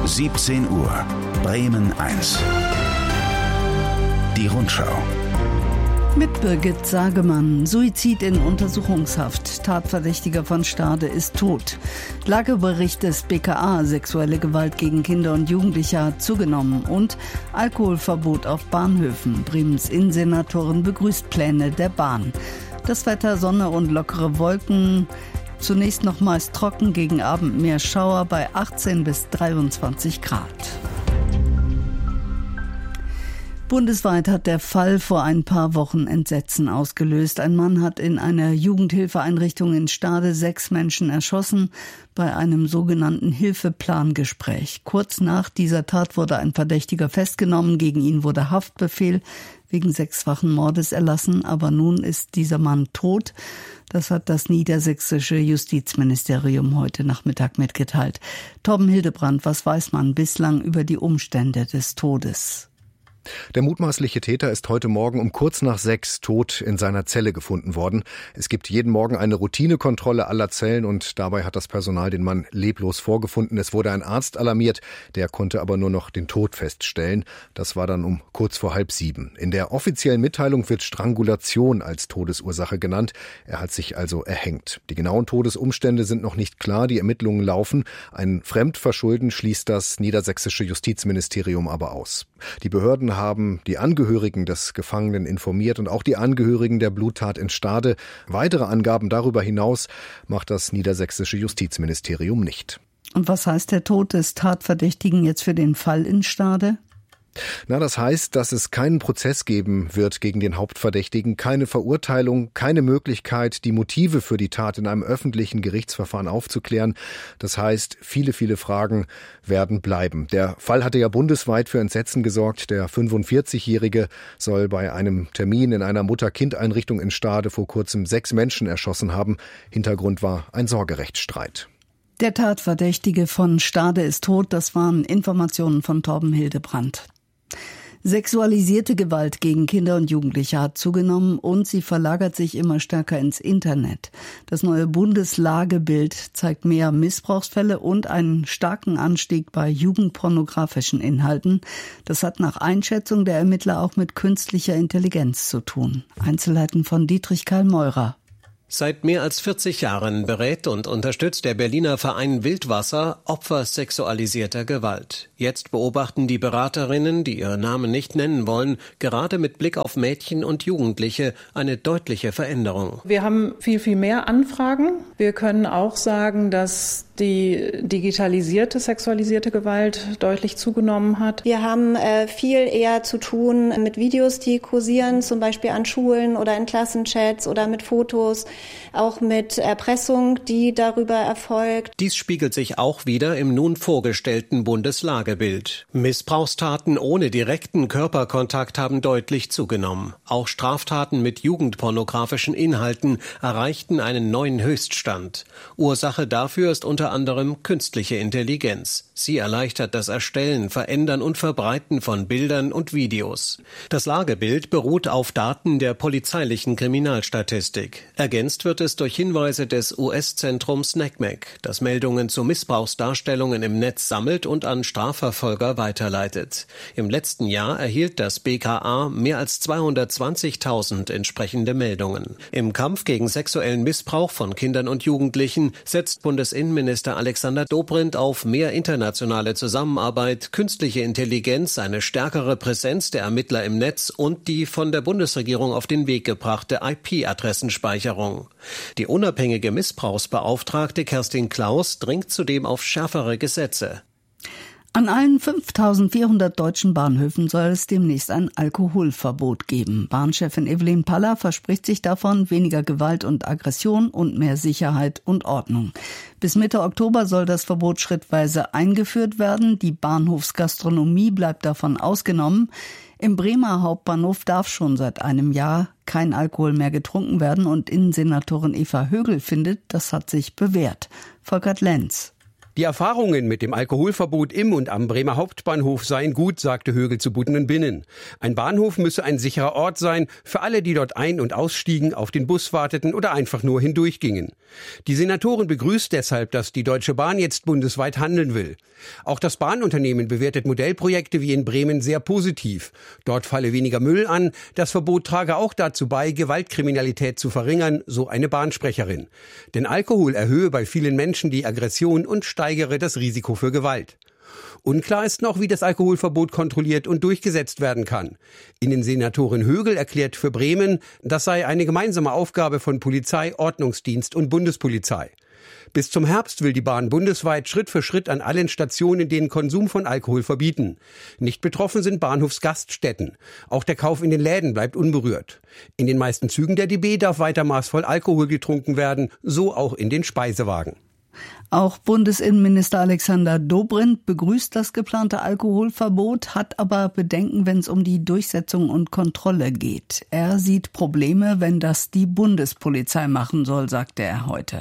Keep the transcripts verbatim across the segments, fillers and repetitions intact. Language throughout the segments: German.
siebzehn Uhr, Bremen eins. Die Rundschau. Mit Birgit Sagemann. Suizid in Untersuchungshaft. Tatverdächtiger von Stade ist tot. Lagebericht des B K A. Sexuelle Gewalt gegen Kinder und Jugendliche hat zugenommen. Und Alkoholverbot auf Bahnhöfen. Bremens Innensenatorin begrüßt Pläne der Bahn. Das Wetter, Sonne und lockere Wolken. Zunächst noch meist trocken, gegen Abend mehr Schauer bei achtzehn bis dreiundzwanzig Grad. Bundesweit hat der Fall vor ein paar Wochen Entsetzen ausgelöst. Ein Mann hat in einer Jugendhilfeeinrichtung in Stade sechs Menschen erschossen bei einem sogenannten Hilfeplangespräch. Kurz nach dieser Tat wurde ein Verdächtiger festgenommen. Gegen ihn wurde Haftbefehl wegen sechsfachen Mordes erlassen. Aber nun ist dieser Mann tot. Das hat das niedersächsische Justizministerium heute Nachmittag mitgeteilt. Torben Hildebrand, was weiß man bislang über die Umstände des Todes? Der mutmaßliche Täter ist heute Morgen um kurz nach sechs tot in seiner Zelle gefunden worden. Es gibt jeden Morgen eine Routinekontrolle aller Zellen und dabei hat das Personal den Mann leblos vorgefunden. Es wurde ein Arzt alarmiert, der konnte aber nur noch den Tod feststellen. Das war dann um kurz vor halb sieben. In der offiziellen Mitteilung wird Strangulation als Todesursache genannt. Er hat sich also erhängt. Die genauen Todesumstände sind noch nicht klar, die Ermittlungen laufen. Ein Fremdverschulden schließt das niedersächsische Justizministerium aber aus. Die Behörden haben die Angehörigen des Gefangenen informiert und auch die Angehörigen der Bluttat in Stade. Weitere Angaben darüber hinaus macht das niedersächsische Justizministerium nicht. Und was heißt der Tod des Tatverdächtigen jetzt für den Fall in Stade? Na, das heißt, dass es keinen Prozess geben wird gegen den Hauptverdächtigen, keine Verurteilung, keine Möglichkeit, die Motive für die Tat in einem öffentlichen Gerichtsverfahren aufzuklären. Das heißt, viele, viele Fragen werden bleiben. Der Fall hatte ja bundesweit für Entsetzen gesorgt. Der fünfundvierzigjährige soll bei einem Termin in einer Mutter-Kind-Einrichtung in Stade vor kurzem sechs Menschen erschossen haben. Hintergrund war ein Sorgerechtsstreit. Der Tatverdächtige von Stade ist tot. Das waren Informationen von Torben Hildebrand. Sexualisierte Gewalt gegen Kinder und Jugendliche hat zugenommen und sie verlagert sich immer stärker ins Internet. Das neue Bundeslagebild zeigt mehr Missbrauchsfälle und einen starken Anstieg bei jugendpornografischen Inhalten. Das hat nach Einschätzung der Ermittler auch mit künstlicher Intelligenz zu tun. Einzelheiten von Dietrich Karl Meurer. Seit mehr als vierzig Jahren berät und unterstützt der Berliner Verein Wildwasser Opfer sexualisierter Gewalt. Jetzt beobachten die Beraterinnen, die ihre Namen nicht nennen wollen, gerade mit Blick auf Mädchen und Jugendliche eine deutliche Veränderung. Wir haben viel, viel mehr Anfragen. Wir können auch sagen, dass die digitalisierte sexualisierte Gewalt deutlich zugenommen hat. Wir haben äh, viel eher zu tun mit Videos, die kursieren, zum Beispiel an Schulen oder in Klassenchats oder mit Fotos, auch mit Erpressung, die darüber erfolgt. Dies spiegelt sich auch wieder im nun vorgestellten Bundeslagebild. Missbrauchstaten ohne direkten Körperkontakt haben deutlich zugenommen. Auch Straftaten mit jugendpornografischen Inhalten erreichten einen neuen Höchststand. Ursache dafür ist unter anderem künstliche Intelligenz. Sie erleichtert das Erstellen, Verändern und Verbreiten von Bildern und Videos. Das Lagebild beruht auf Daten der polizeilichen Kriminalstatistik. Ergänzt wird es durch Hinweise des U S-Zentrums N E C M E C, das Meldungen zu Missbrauchsdarstellungen im Netz sammelt und an Strafverfolger weiterleitet. Im letzten Jahr erhielt das B K A mehr als zweihundertzwanzigtausend entsprechende Meldungen. Im Kampf gegen sexuellen Missbrauch von Kindern und Jugendlichen setzt Bundesinnenminister Alexander Dobrindt auf mehr internationale Zusammenarbeit, künstliche Intelligenz, eine stärkere Präsenz der Ermittler im Netz und die von der Bundesregierung auf den Weg gebrachte I P-Adressenspeicherung. Die unabhängige Missbrauchsbeauftragte Kerstin Klaus dringt zudem auf schärfere Gesetze. An allen fünftausendvierhundert deutschen Bahnhöfen soll es demnächst ein Alkoholverbot geben. Bahnchefin Evelyn Paller verspricht sich davon weniger Gewalt und Aggression und mehr Sicherheit und Ordnung. Bis Mitte Oktober soll das Verbot schrittweise eingeführt werden. Die Bahnhofsgastronomie bleibt davon ausgenommen. Im Bremer Hauptbahnhof darf schon seit einem Jahr kein Alkohol mehr getrunken werden und Innensenatorin Eva Högel findet, das hat sich bewährt. Volkert Lenz. Die Erfahrungen mit dem Alkoholverbot im und am Bremer Hauptbahnhof seien gut, sagte Högel zu Budden und Binnen. Ein Bahnhof müsse ein sicherer Ort sein für alle, die dort ein- und ausstiegen, auf den Bus warteten oder einfach nur hindurchgingen. Die Senatorin begrüßt deshalb, dass die Deutsche Bahn jetzt bundesweit handeln will. Auch das Bahnunternehmen bewertet Modellprojekte wie in Bremen sehr positiv. Dort falle weniger Müll an. Das Verbot trage auch dazu bei, Gewaltkriminalität zu verringern, so eine Bahnsprecherin. Denn Alkohol erhöhe bei vielen Menschen die Aggression und steigere das Risiko für Gewalt. Unklar ist noch, wie das Alkoholverbot kontrolliert und durchgesetzt werden kann. Innensenatorin Högel erklärt für Bremen, das sei eine gemeinsame Aufgabe von Polizei, Ordnungsdienst und Bundespolizei. Bis zum Herbst will die Bahn bundesweit Schritt für Schritt an allen Stationen den Konsum von Alkohol verbieten. Nicht betroffen sind Bahnhofsgaststätten. Auch der Kauf in den Läden bleibt unberührt. In den meisten Zügen der D B darf weiter maßvoll Alkohol getrunken werden, so auch in den Speisewagen. Auch Bundesinnenminister Alexander Dobrindt begrüßt das geplante Alkoholverbot, hat aber Bedenken, wenn es um die Durchsetzung und Kontrolle geht. Er sieht Probleme, wenn das die Bundespolizei machen soll, sagte er heute.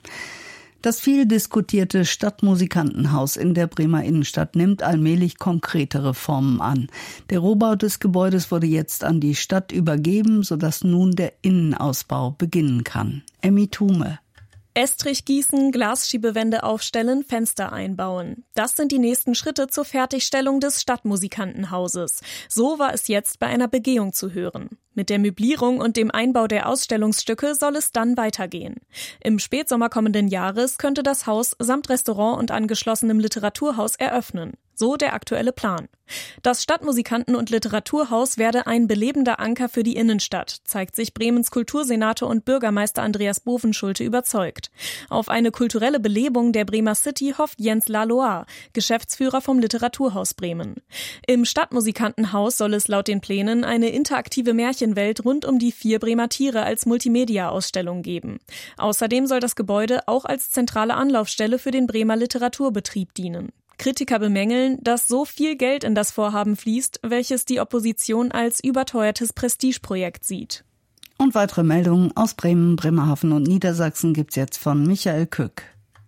Das viel diskutierte Stadtmusikantenhaus in der Bremer Innenstadt nimmt allmählich konkretere Formen an. Der Rohbau des Gebäudes wurde jetzt an die Stadt übergeben, sodass nun der Innenausbau beginnen kann. Emmy Thume. Estrich gießen, Glasschiebewände aufstellen, Fenster einbauen. Das sind die nächsten Schritte zur Fertigstellung des Stadtmusikantenhauses. So war es jetzt bei einer Begehung zu hören. Mit der Möblierung und dem Einbau der Ausstellungsstücke soll es dann weitergehen. Im Spätsommer kommenden Jahres könnte das Haus samt Restaurant und angeschlossenem Literaturhaus eröffnen. So der aktuelle Plan. Das Stadtmusikanten- und Literaturhaus werde ein belebender Anker für die Innenstadt, zeigt sich Bremens Kultursenator und Bürgermeister Andreas Bovenschulte überzeugt. Auf eine kulturelle Belebung der Bremer City hofft Jens Lalois, Geschäftsführer vom Literaturhaus Bremen. Im Stadtmusikantenhaus soll es laut den Plänen eine interaktive Märchenwelt rund um die vier Bremer Tiere als Multimedia-Ausstellung geben. Außerdem soll das Gebäude auch als zentrale Anlaufstelle für den Bremer Literaturbetrieb dienen. Kritiker bemängeln, dass so viel Geld in das Vorhaben fließt, welches die Opposition als überteuertes Prestigeprojekt sieht. Und weitere Meldungen aus Bremen, Bremerhaven und Niedersachsen gibt's jetzt von Michael Kück.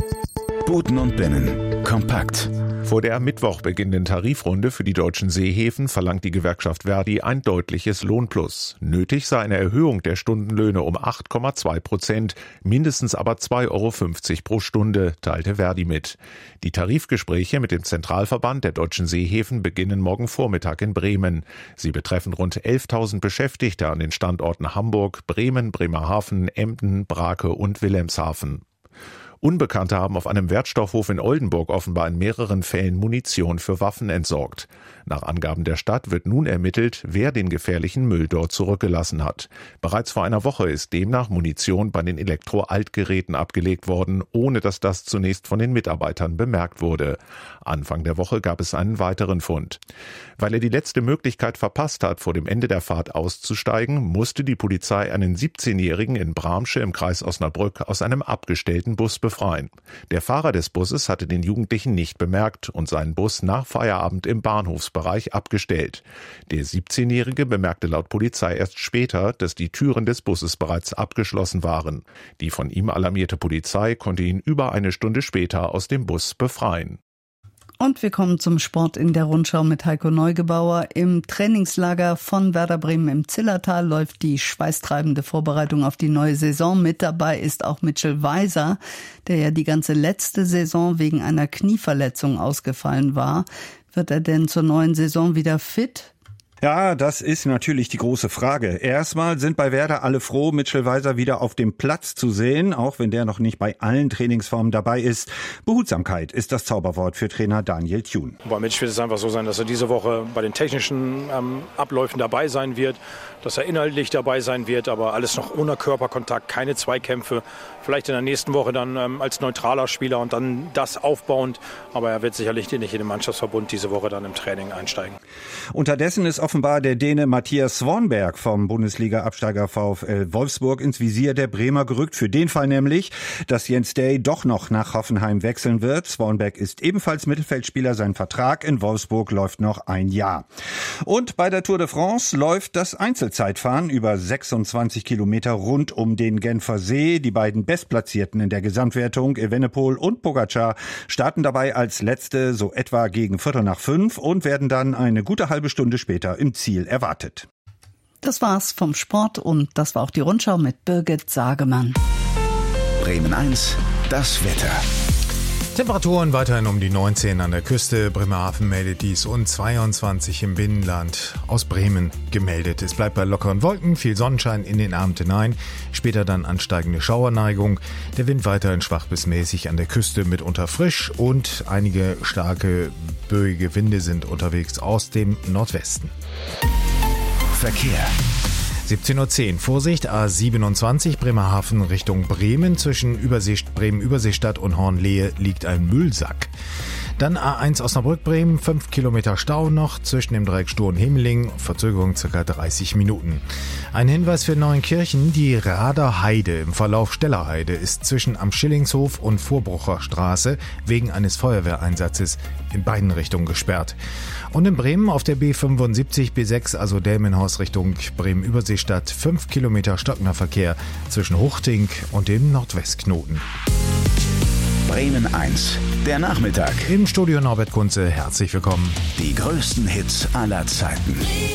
Booten und Binnen. Kompakt. Vor der am Mittwoch beginnenden Tarifrunde für die deutschen Seehäfen verlangt die Gewerkschaft Verdi ein deutliches Lohnplus. Nötig sei eine Erhöhung der Stundenlöhne um acht Komma zwei Prozent, mindestens aber zwei Euro fünfzig pro Stunde, teilte Verdi mit. Die Tarifgespräche mit dem Zentralverband der deutschen Seehäfen beginnen morgen Vormittag in Bremen. Sie betreffen rund elftausend Beschäftigte an den Standorten Hamburg, Bremen, Bremerhaven, Emden, Brake und Wilhelmshaven. Unbekannte haben auf einem Wertstoffhof in Oldenburg offenbar in mehreren Fällen Munition für Waffen entsorgt. Nach Angaben der Stadt wird nun ermittelt, wer den gefährlichen Müll dort zurückgelassen hat. Bereits vor einer Woche ist demnach Munition bei den Elektro-Altgeräten abgelegt worden, ohne dass das zunächst von den Mitarbeitern bemerkt wurde. Anfang der Woche gab es einen weiteren Fund. Weil er die letzte Möglichkeit verpasst hat, vor dem Ende der Fahrt auszusteigen, musste die Polizei einen siebzehnjährigen in Bramsche im Kreis Osnabrück aus einem abgestellten Bus befreien. Der Fahrer des Busses hatte den Jugendlichen nicht bemerkt und seinen Bus nach Feierabend im Bahnhofsbereich abgestellt. Der siebzehnjährige bemerkte laut Polizei erst später, dass die Türen des Busses bereits abgeschlossen waren. Die von ihm alarmierte Polizei konnte ihn über eine Stunde später aus dem Bus befreien. Und wir kommen zum Sport in der Rundschau mit Heiko Neugebauer. Im Trainingslager von Werder Bremen im Zillertal läuft die schweißtreibende Vorbereitung auf die neue Saison. Mit dabei ist auch Mitchell Weiser, der ja die ganze letzte Saison wegen einer Knieverletzung ausgefallen war. Wird er denn zur neuen Saison wieder fit? Ja, das ist natürlich die große Frage. Erstmal sind bei Werder alle froh, Mitchell Weiser wieder auf dem Platz zu sehen, auch wenn der noch nicht bei allen Trainingsformen dabei ist. Behutsamkeit ist das Zauberwort für Trainer Daniel Thun. Bei Mitch wird es einfach so sein, dass er diese Woche bei den technischen ähm, Abläufen dabei sein wird, dass er inhaltlich dabei sein wird, aber alles noch ohne Körperkontakt, keine Zweikämpfe. Vielleicht in der nächsten Woche dann ähm, als neutraler Spieler und dann das aufbauend. Aber er wird sicherlich nicht in den Mannschaftsverbund diese Woche dann im Training einsteigen. Unterdessen ist offenbar der Däne Mathias Swanberg vom Bundesliga-Absteiger VfL Wolfsburg ins Visier der Bremer gerückt. Für den Fall nämlich, dass Jens Day doch noch nach Hoffenheim wechseln wird. Swanberg ist ebenfalls Mittelfeldspieler. Sein Vertrag in Wolfsburg läuft noch ein Jahr. Und bei der Tour de France läuft das Einzelzeitfahren über sechsundzwanzig Kilometer rund um den Genfer See. Die beiden Bestplatzierten in der Gesamtwertung, Evenepoel und Pogacar, starten dabei als Letzte so etwa gegen Viertel nach fünf und werden dann eine gute halbe Stunde später im Ziel erwartet. Das war's vom Sport und das war auch die Rundschau mit Birgit Sagemann. Bremen eins, das Wetter. Temperaturen weiterhin um die neunzehn an der Küste. Bremerhaven meldet dies und zweiundzwanzig im Binnenland. Aus Bremen gemeldet. Es bleibt bei lockeren Wolken, viel Sonnenschein in den Abend hinein. Später dann ansteigende Schauerneigung. Der Wind weiterhin schwach bis mäßig an der Küste, mitunter frisch. Und einige starke böige Winde sind unterwegs aus dem Nordwesten. Verkehr. siebzehn Uhr zehn. Vorsicht, A siebenundzwanzig Bremerhaven Richtung Bremen. Zwischen Übersee, Bremen-Überseestadt und Hornlehe liegt ein Müllsack. Dann A eins Osnabrück-Bremen, fünf Kilometer Stau noch zwischen dem Dreieck Stur und Himmeling, Verzögerung ca. dreißig Minuten. Ein Hinweis für Neuenkirchen, die Rader Heide im Verlauf Stellerheide ist zwischen Am Schillingshof und Vorbrucher Straße wegen eines Feuerwehreinsatzes in beiden Richtungen gesperrt. Und in Bremen auf der B fünfundsiebzig B sechs, also Delmenhorst Richtung Bremen-Überseestadt, fünf Kilometer stockender Verkehr zwischen Huchting und dem Nordwestknoten. Bremen eins, der Nachmittag. Im Studio Norbert Kunze, herzlich willkommen. Die größten Hits aller Zeiten.